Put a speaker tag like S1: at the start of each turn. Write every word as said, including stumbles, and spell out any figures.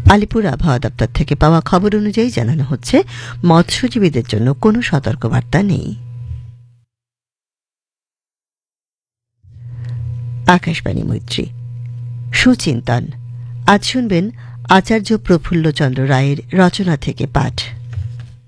S1: আলিপুর আবহাওয়া দপ্তর থেকে পাওয়া খবর অনুযায়ী জানানো হচ্ছে মৎস্যজীবীদের জন্য কোনো সতর্কবার্তা নেই। আকাশবাণী মৈত্রী সুচিন্তন। আজ শুনবেন আচার্য প্রফুল্লচন্দ্র রায়ের রচনা থেকে পাঠ।